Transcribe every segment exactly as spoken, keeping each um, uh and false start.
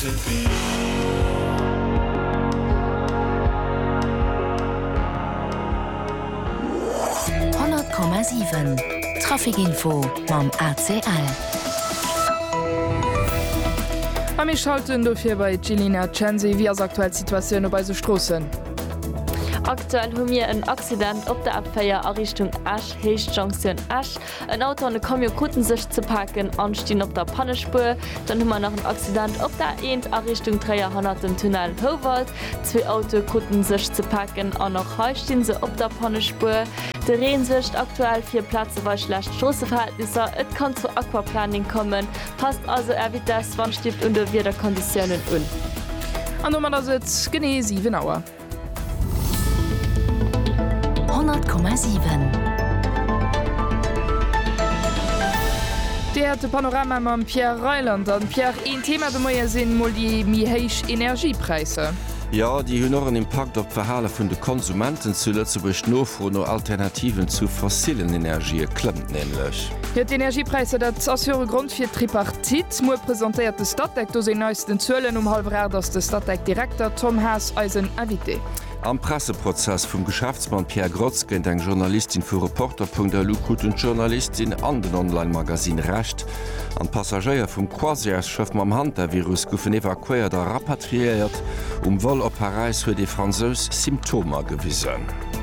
to be. hundert Komma sieben Trafikinfo mam A C L. Am ich schalten dofir bei Gilina Chansi wie as aktuell Situationun bei se Strossen. Aktuell hun mir en Accident op der Abfeier a Richtung Asch Hecht Junction Asch. Ein Auto an Kamio Kutten sich zu packen, anstehen op der Pannespur. Dann hummer noch ein Accident op der Eend a Richtung dreihundert im Tunnel Howald. Zwei Auto Kutten sich zu packen, an noch heustehen se op der Pannespur. Der Rehen sicht aktuell vier Plätze bei schlecht Straßenverhältnisse. Et kann zu Aquaplaning kommen. Passt also er wie das Wandstift unter wieder Konditionen un. An Nummer da sitzt gene sieben Auer. hundert Komma sieben. Der Panorama am Pierre Reiland an Pierre ein Thema de moier sinn mo die mihéich Energiepreise. Ja, die hunoren Impact op Verhale vun de Konsumenten zu Lützeburg nofro no Alternativen zu fossilen Energie klemmt nämlich. Ja, die Energiepreise dat asure Grund fir Tripartit mo präsentiert de Stadtdeck do se neuesten Zëllen um halb Rad ass de Stadtdeckdirektor Tom Haas Eisen invité. Am Presseprozess vum Geschäftsmann Pierre Grotz kennt eng Journalistin vu Reporter punkt de Lukut und Journalistin an den Online-Magasin recht. An Passagier vum Quasischëff mam Hand der Virus goufen evakuiert der rapatriiert, um woll op Paris huet de Französ Symptomer gewissen.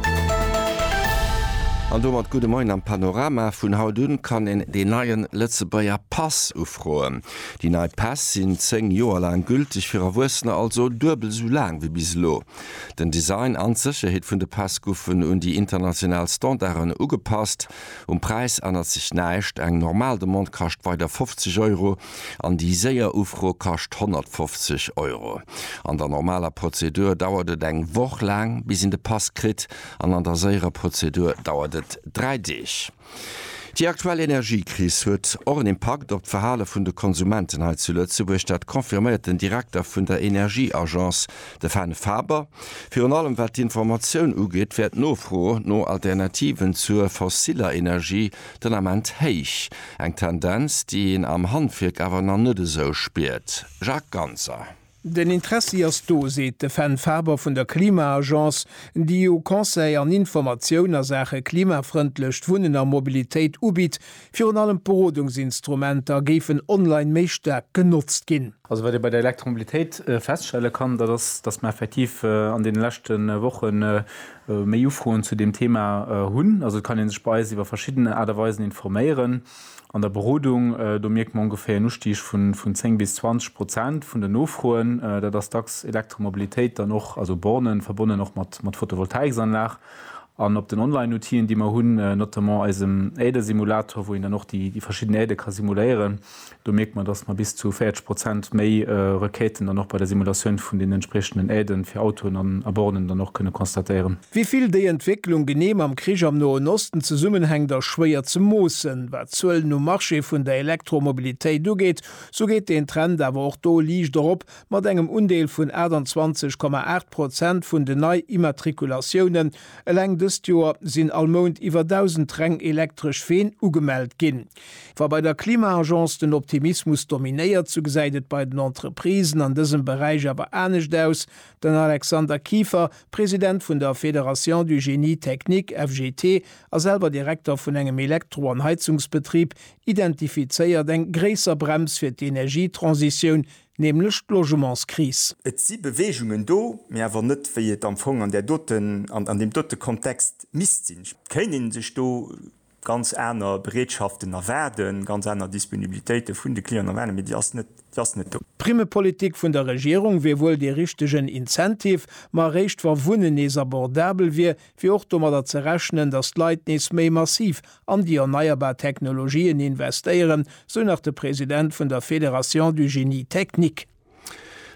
An do mat gute Moin am Panorama vun Haudun kann en de neien Lettzebäier Pass ufroen. Die nei Pass sinn zeng Joer lang gültig fir a Wëssner also dubel so lang wie bis lo. Den Design an sich hetet vun de Passguffen und die international Standarden ugepasst. Um Preis ändert sich neicht, eng normal de Mont kascht weiter fünfzig Euro, an die Säier Ufro kascht hundertfünfzig Euro. An der normaler Prozedur dauert eng woch lang bis in de Pass krit, an an der Säier Prozedur dauert drei Dich. Die aktuelle Energiekrise huet auch einen Impact op d'Verhale vun de Konsumentenheit zu Lützeburg, dat konfirmiert den Direktor vun der Energieagenz de Fan Faber. Für an allem wat die Information ugeht, werd nofro no Alternativen zur fossiler Energie den amment heich. Eng Tendenz, die ihn am Handvirk awer na nëde so spiert. Jacques Ganzer. Den Interesse as do seet de Fan Faber vun der Klimaagenz, die o Konseil an Informationoun Sache klimafrëndlecht Wunener Mobilitéit ubit, fir an allem Berodungsinstrumenter géfen online méichstärk genutzt ginn. Also weil ihr bei der Elektromobilität äh, feststellen kann, dass, dass man effektiv äh, an den letzten äh, Wochen äh, mehr Ufroen zu dem Thema äh, hun. Also kann den Speise über verschiedene Art und Weisen informieren. An der Berodung äh, da merkt man ungefähr nur Stich von, von zehn bis zwanzig Prozent von den Ufroen, äh, da das D A X Elektromobilität dann noch, also Bornen verbunden noch mit, mit Photovoltaikanlagen. An op den Online-Notieren, die man hunn äh, notamment als dem Äide-Simulator, wo dann noch die, die verschiedenen Äide kann simulieren, da merkt man, dass man bis zu vierzig Prozent mehr äh, Raketen dann noch bei der Simulation von den entsprechenden Äden für Autos an Aborden dann noch können konstatieren. Wie viel die Entwicklung genehm am Krieg am Nahen Osten zu summen hängt, das schwer zu mossen. Was soll no Marche von der Elektromobilität geht, so geht den Trend aber auch da liegt darauf, mit einem Undeel von achtundzwanzig Komma acht Prozent von den neuen Immatrikulationen allein des Jahr sind allmond über tausend Reng elektrisch Feen ugemeldet gin. War bei der Klimaagenz den Optimismus dominiert zugeseidet bei den Entreprisen an diesem Bereich aber ernst aus, denn Alexander Kiefer, Präsident von der Fédération du Génie Technique F G T, als selber Direktor von einem Elektro- und Heizungsbetrieb, identifiziert den größer Brems für die Energietransition, nämlich Logementskris. Et si Beweungen do, mir awer net fir et Empfang an der Doten an, an dem dotte Kontext missinn. Kennen sech do ganz einer Bereitschaften erwerden, ganz einer Disponibilitéit vun de Klienten erwerden, mit jas net jas net do. Prime Politik vun der Regierung wie wohl die richtigen Incentiv, ma recht war Wunnen is abordabel wie, fir och dummer dat ze rechnen, dat Leitnis méi massiv an die erneuerbar Technologien investieren, so nach der Präsident vun der Fédération du Génie Technique.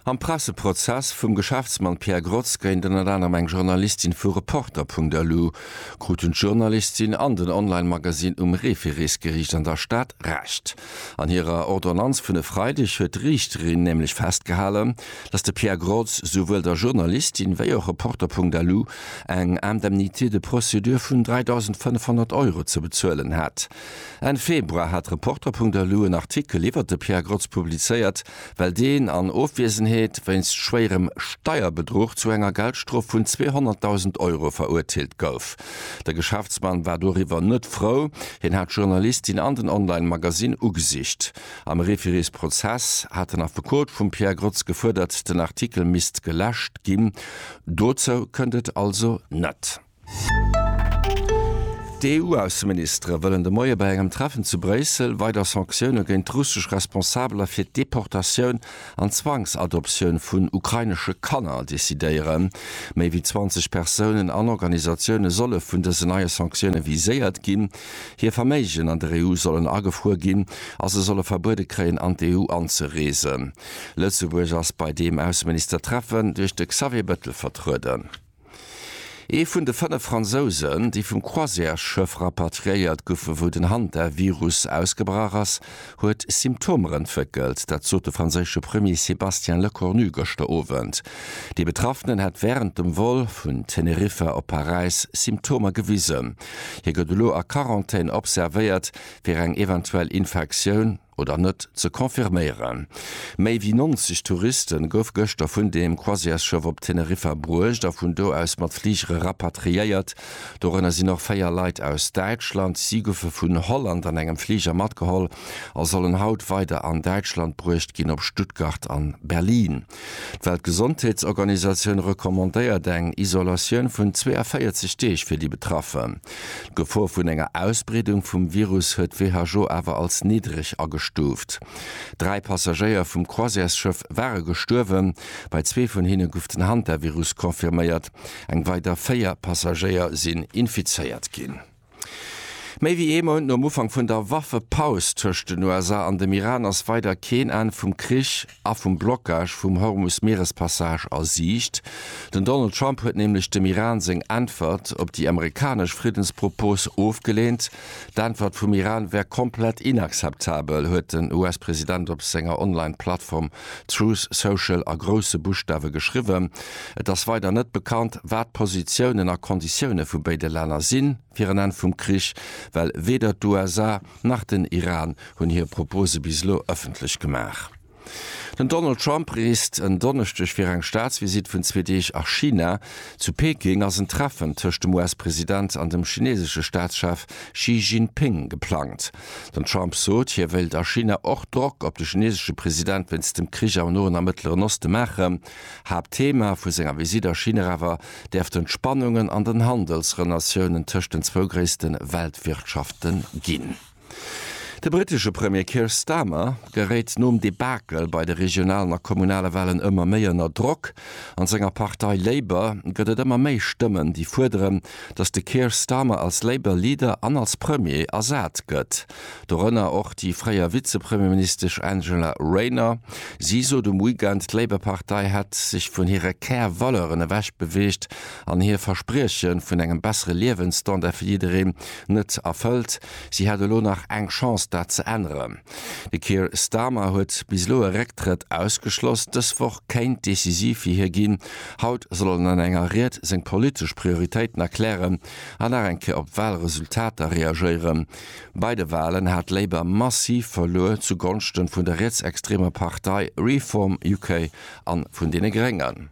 Am Presseprozess vum Geschäftsmann Pierre Grotz géint den annner eng Journalistin vu Reporter punkt d l u kruten Journalistin an den Online-Magasin um Refereesgericht an der Stadt recht. An ihrer Ordonnanz vun de Freidech huet Richterin nämlich festgehalen, dats de Pierre Grotz sowuel der Journalistin wéi auch Reporter punkt d l u eng Indemnité de Prozedur vun dreitausendfünfhundert Euro zu bezuelen hat. En Februar hat Reporter punkt d l u en Artikel iwwer de Pierre Grotz publizeiert, weil den an Ofwesenheet wenns schwerem Steuerbedruch zu enger Geldstrof vun zweihunderttausend Euro verurteilt gouf. Der Geschäftsmann war doriwer net froh, hin hat Journalistin an den Online-Magasin ugesicht. Am Refereesprozess hat er nach Verkot vum Pierre Grotz gefordert, den Artikel mist gelascht ginn. Dozo könntet also net. Die E U-Außenminister wollen de Moie bei engem Treffen zu Brüssel weiter Sanktionen gegen russsisch Responsabler fir Deportation an Zwangsadoption vun ukrainische Kanner desideieren. Mei wie zwanzig Personen an Organisationen solle vun dese neue Sanktionen viséiert ginn. Hier Verméigen an der E U sollen agefuhr ginn, as se solle Verbude kräen an die E U anzuresen. Lützeburg ass bei dem Außenminister treffen durch de Xavier Bëttel vertruden. E vun de fënne Franzosen, die vum Croisièreschëff rapatriiert goufe wo den Hand der Virus ausgebrach ass, huet Symptomer entwickelt, dat zo de franzésche Premier Sébastien Lecornu gochte owend. Die Betroffenen hat während dem Vol vun Teneriffe op Paris Symptomer gewiesen. Hi gëtt lo a Quarantäne observéiert fir eng eventuell Infektioun oder net ze konfirméieren. Mei wie neunzig Touristen gouf Göchter vun dem Croisièreschëff op Teneriffe bruecht, a vun do aus mat Fliegere rapatriiert, dorënner sie noch Féier Leiit aus Deutschland, sie goufe vun Holland an engem Flieger matgeholl, er sollen haut weiter an Deutschland bruecht ginn op Stuttgart an Berlin. D'Weltgesundheitsorganisationun rekommandéiert eng Isolatioun vun vierzig Deeg fir die Betraffen. Gevor vun enger Ausbreung vum Virus huet W H O awer als niedrig agestuft. Drei Passagier vum Croisièreschëff wäre gesturwen, bei zwee vun hinne goufen Hand der Virus konfirméiert, eng weiter Féier Passagier sinn infizeiert ginn. Mei wie emmer no Ufang vun der Waffepaus töcht den U S A an dem Iran ass weiter Keen an vum Krich a vum Blockage vum Hormus-Meerespassage ersicht. Den Donald Trump huet nämlich dem Iran seg Antwort op die amerikasch Friedenspropos aufgelehnt. D'Antwort vum Iran wär komplett inakzeptabel, huet den U S-Präsident op senger Online-Plattform Truth Social a grosse Buchstabe geschriwen. Et ass weiter net bekannt, wat Positionen a Konditionne vu beide Länder sinn, fir en vum Krich, weil weder d'U S A nach den Iran hunn hier Propose bislo öffentlich gemach. Den Donald Trump reist en Donnerstech fir eng Staatsvisit vun Zwideich a China zu Peking ass en Treffen tëcht dem U S-Präsident an dem chinesesche Staatschef Xi Jinping geplant. Den Trump sot hier wät a China och Druck op de chinesesche Präsident wenns dem Krich am Norden am Mittleren Osten mache, hab Thema vu senger Visit a China awer derf den Spannungen an den Handelsrelationioen tëcht den zwogréisten Weltwirtschaften ginn. Der britische Premier Keir Starmer gerät nom Debakel bei der regionalen a kommunale Wellen ëmmer méierner Druck. An senger Partei Labour gëtt ëmmer méi Stimmen, die forderen, dass de Keir Starmer als Labour-Leader an als Premier ersat gëtt. Dorënner och die freier Vizepremierminister Angela Rayner. Sie so dem Weekend Labour-Partei hat sich vun hire Kärwalleren wäch bewecht, an hier Versprechen vun engem bessere Lebensstand fir jiderem net erfüllt. Sie hatte lo nach eng Chance dat ze ändern. De Keir Starmer huet bislo Rektritt ausgeschloss, deswoch kein decisiv wie hier ginn. Haut sollen an engeriert seg politisch Prioritäten erklären, an enke op Wahlresultater reagieren. Beide Wahlen hat Labour massiv verloren zugunsten vun der rechtsextremer Partei Reform U K an vun dene Geringern.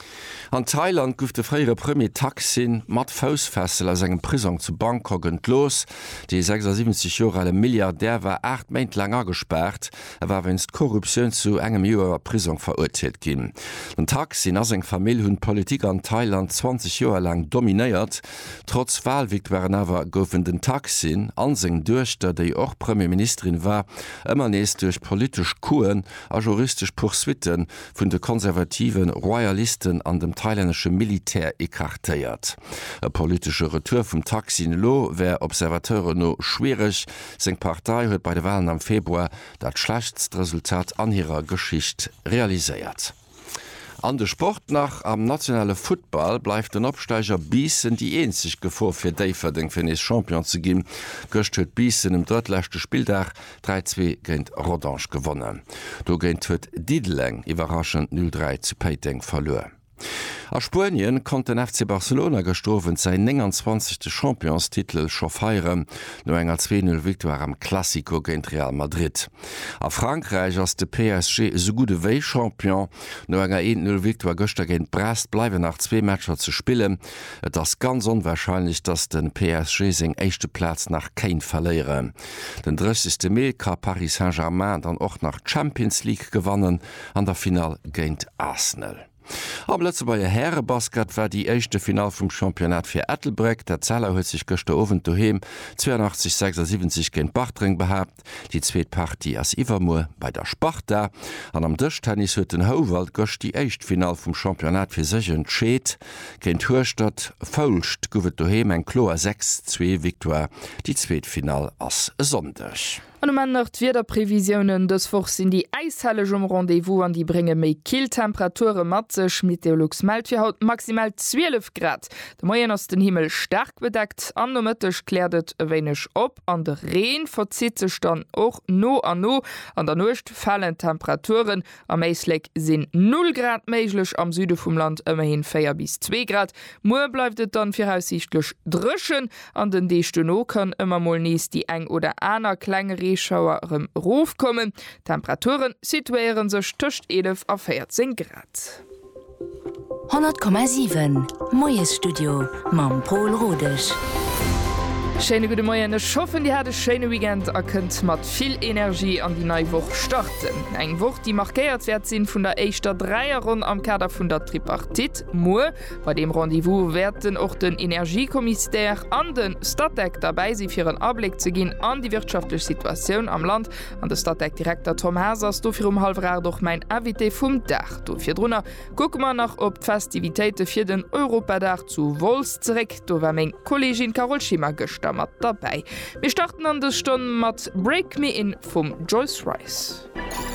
An Thailand gouf de freiere Premier Taksin mat Fausfessel aus engem Prison zu Bangkok entlos. Die sechsundsiebzig Jahre Milliardär war acht Meint langer gesperrt, er war wennnst Korruption zu engem Joer Prison verurteilt ginn. Den Taksin as eng Familie hunn Politik an Thailand zwanzig Jahre lang dominiert. Trotz Wahlwit waren awer goufen den Taksin anseng Duerchter, déi och Premierministerin war, ëmmer nees durch politisch Kuen a juristisch Poursuiten vun de konservativen Royalisten an dem thailändische Militär ekarteiert. E politische Retour vum Taksin Lo wär Observateure no schwierig. Seng Partei huet bei de Wahlen am Februar dat schlechtst Resultat an ihrer Geschicht realisiert. An de Sport nach am nationale Football bleif den Absteiger Biessen die eenzig Gevor fir Daverding fir nees Champion ze ginn. Göcht huet Biessen im drittlächte Spieldach drei zwei géint Rodange gewonnen. Do géint huet Dideleng iwwerraschend null drei zu Peiting verlor. A Spanien konnte den F C Barcelona gestorven sei neunundzwanzigste Championstitel scho feieren, no enger zwei null Victoire am Classico géint Real Madrid. A Frankreich ass de P S G so gute wéi Champion, no enger een null Victoire Göster géint Brest bleiwe nach zwei Matscher ze spillen. Et ass ganz onwahrscheinlich, dats den P S G seg échte Platz nach Kein verléieren. Den dreißigste Mai ka Paris Saint-Germain dann och nach Champions League gewannen an der Final géint Arsenal. Am letze bei Herrebasket war die echte Final vum Championat fir Ethelbreck, der Zeller huet sich gochte owen doheem zweiundachtzig sechsundsiebzig gen Bachtring behabt, die zweet Party ass Iwermoer bei der Sparta. An am Dëchtennis huet den Howald gocht die echt Final vum Championat fir sech entscheet. Gen Tourstadt Foulcht gouft doheem en Kloer sechs zwei Victoire, die zweet Final ass sondech. An man nach wieder Prävisionen des Foch sind die Eishalle um Rendevous an die bringe méi Killtemperature matzech Meteorologs meldt fir haut maximal zwölf Grad. De Moien ass den Himmel stark bedeckt, an der Mëttech klädet ewéinech op, an der Reen verzieht sech dann och no an no, an der Nocht fallen Temperaturen am Meisleck sinn null Grad méiglech am Süde vum Land ëmmerhin vier bis zwei Grad. Moer bleiftet dann firaussichtlech drschen, an den deechte no kann ëmmer moll nees die eng oder aner klengere Schauerem Ruf kommen. Temperaturen situieren sech töcht elf a vierzehn Grad. hundert Komma sieben Moes Studio mam Paul Rodech. Schöne gute Morgen, ich hoffe, die hat ein schönes Weekend und könnt mit viel Energie an die neue Woche starten. Eine Woche, die markiert wird sind von der ersten Dreierrunde am Kader von der Tripartite. Nur bei dem Rendezvous werden auch den Energiekommissär an den Stadtdeck dabei sein, für einen Abblick zu gehen an die wirtschaftliche Situation am Land. An der Stadtdeck-Direktor Tom Hasers, dafür um halb Jahr durch mein Invité vom Dach. Dafür drunter gucken wir nach, ob die Festivitäten für den Europadach zu Wolfs zurück. Da war meine Kollegin Carol Schimmer gestanden. Dabei. Wir starten an der Stunde mit Break Me In vom Joyce Rice.